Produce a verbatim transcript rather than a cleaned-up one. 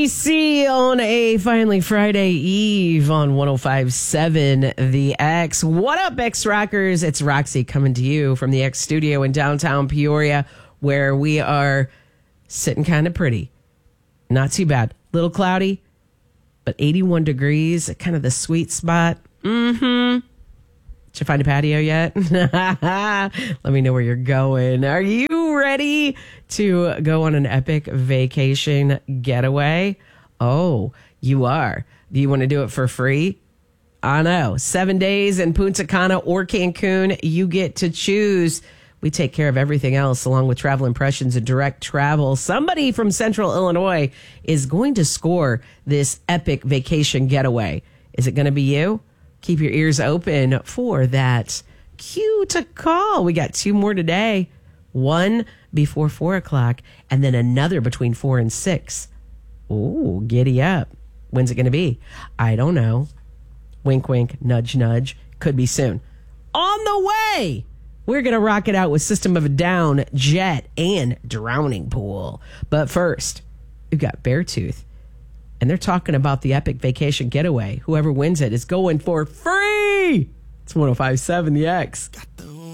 See on a finally Friday Eve on one oh five point seven The X. What up, X Rockers? It's Roxy coming to you from the X studio in downtown Peoria, where we are sitting kind of pretty. Not too bad. Little cloudy, but eighty-one degrees, kind of the sweet spot. Mm-hmm. Did you find a patio yet? Let me know where you're going. Are you ready to go on an epic vacation getaway? Oh, you are. Do you want to do it for free? I know. Seven days in Punta Cana or Cancun. You get to choose. We take care of everything else, along with travel impressions and direct travel. Somebody from Central Illinois is going to score this epic vacation getaway. Is it going to be you? Keep your ears open for that cue to call. We got two more today. One before four o'clock and then another between four and six. Ooh, giddy up. When's it going to be? I don't know. Wink, wink, nudge, nudge. Could be soon. On the way, we're going to rock it out with System of a Down, Jet, and Drowning Pool. But first, we've got Beartooth. And they're talking about the epic vacation getaway. Whoever wins it is going for free. It's one oh five point seven The X. Got the